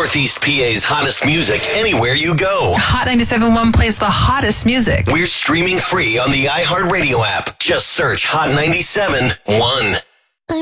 Northeast PA's hottest music anywhere you go. Hot 97.1 plays the hottest music. We're streaming free on the iHeartRadio app. Just search Hot 97.1.